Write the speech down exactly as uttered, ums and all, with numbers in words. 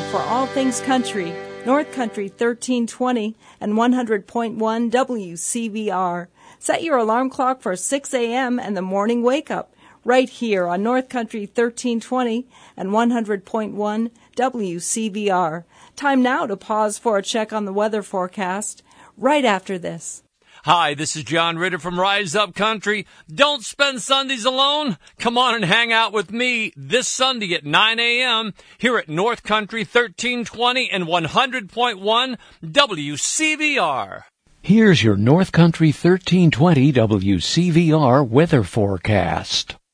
for all things country, North Country thirteen twenty and one hundred point one W C V R. Set your alarm clock for six a.m. and the morning wake-up right here on North Country thirteen twenty and one hundred point one W C V R. Time now to pause for a check on the weather forecast right after this. Hi, this is John Ritter from Rise Up Country. Don't spend Sundays alone. Come on and hang out with me this Sunday at nine a.m. here at North Country thirteen twenty and one hundred point one W C V R. Here's your North Country thirteen twenty W C V R weather forecast.